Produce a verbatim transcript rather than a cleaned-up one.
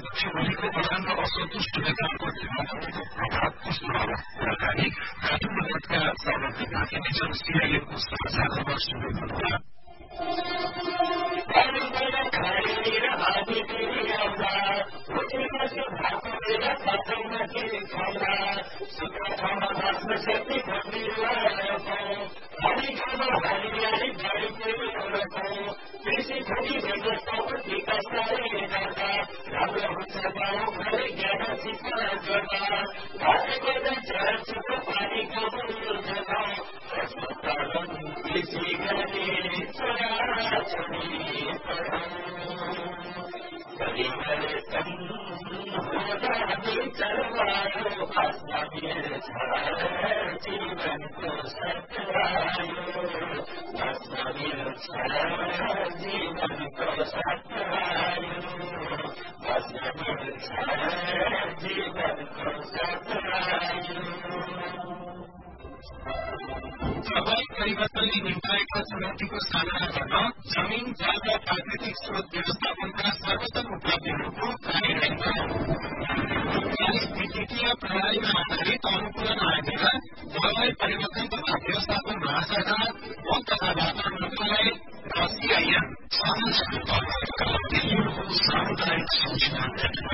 मुख्यमन्त्रीको बयान र असन्तुष्ट नेताहरूको ढिलाको प्रभाव कस्तो होला कुराकानी काठमाडौँ लगायतका सर्वोच्च ढाकिने जन सीआईएमको साझा खबर सुरु गर्नुहोला। जलवायु परिवर्तनले निम्ताएका चुनौतीको सामना गर्न जमीन जल र प्राकृतिक स्रोत व्यवस्थापनका सर्वोत्तम उपलब्धिहरूको कार्यान्वयन चालिस विद्युतीय प्रणालीमा आधारित अनुकूलन आयोगद्वारा जलवायु परिवर्तन तथा व्यवस्थापन महाशाखा